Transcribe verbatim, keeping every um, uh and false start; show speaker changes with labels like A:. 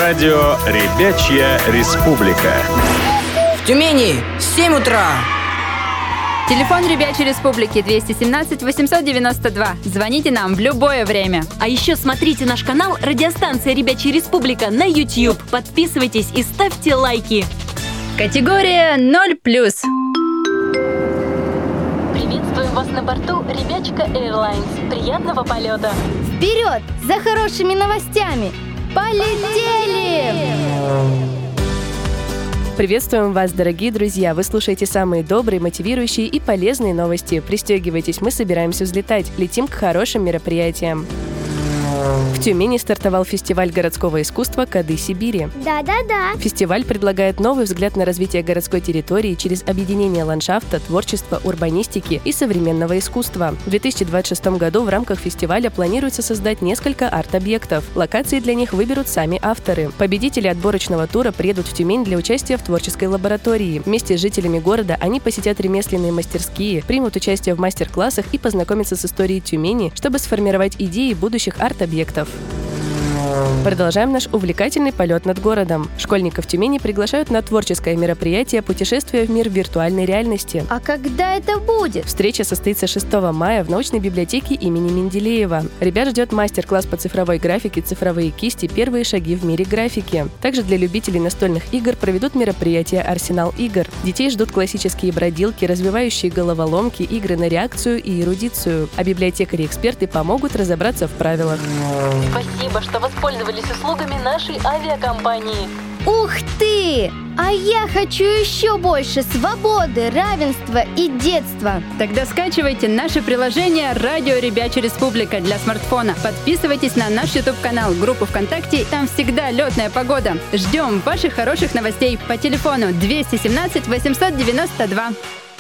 A: Радио «Ребячья республика».
B: В Тюмени семь утра.
C: Телефон Ребячей Республики двести семнадцать восемьсот девяносто два. Звоните нам в любое время.
D: А еще смотрите наш канал «Радиостанция Ребячая Республика» на YouTube. Подписывайтесь и ставьте лайки.
C: Категория ноль плюс.
D: Приветствуем вас на борту Ребячка Airlines. Приятного полета.
E: Вперед за хорошими новостями. Полетели!
F: Приветствуем вас, дорогие друзья! Вы слушаете самые добрые, мотивирующие и полезные новости. Пристегивайтесь, мы собираемся взлетать. Летим к хорошим мероприятиям. В Тюмени стартовал фестиваль городского искусства «Кады Сибири».
E: Да-да-да.
F: Фестиваль предлагает новый взгляд на развитие городской территории через объединение ландшафта, творчества, урбанистики и современного искусства. В две тысячи двадцать шестом году в рамках фестиваля планируется создать несколько арт-объектов. Локации для них выберут сами авторы. Победители отборочного тура приедут в Тюмень для участия в творческой лаборатории. Вместе с жителями города они посетят ремесленные мастерские, примут участие в мастер-классах и познакомятся с историей Тюмени, чтобы сформировать идеи будущих арт-объектов. Продолжаем наш увлекательный полет над городом. Школьников Тюмени приглашают на творческое мероприятие «Путешествие в мир виртуальной реальности».
E: А когда это будет?
F: Встреча состоится шестого мая в научной библиотеке имени Менделеева. Ребят ждет мастер-класс по цифровой графике «Цифровые кисти. Первые шаги в мире графики». Также для любителей настольных игр проведут мероприятие «Арсенал игр». Детей ждут классические бродилки, развивающие головоломки, игры на реакцию и эрудицию. А библиотекари-эксперты помогут разобраться в правилах.
D: Спасибо, что воспользовались услугами нашей авиакомпании.
E: Ух ты! А я хочу еще больше свободы, равенства и детства.
C: Тогда скачивайте наше приложение «Радио Ребячая Республика» для смартфона. Подписывайтесь на наш YouTube-канал, группу ВКонтакте. Там всегда летная погода. Ждем ваших хороших новостей по телефону двести семнадцать восемьсот девяносто два.